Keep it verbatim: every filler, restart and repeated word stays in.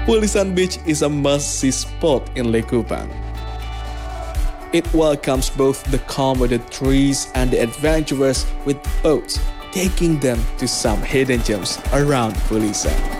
Pulisan Beach is a must-see spot in Likupang. It welcomes both the calm with the trees and the adventurers with boats, taking them to some hidden gems around Pulisan.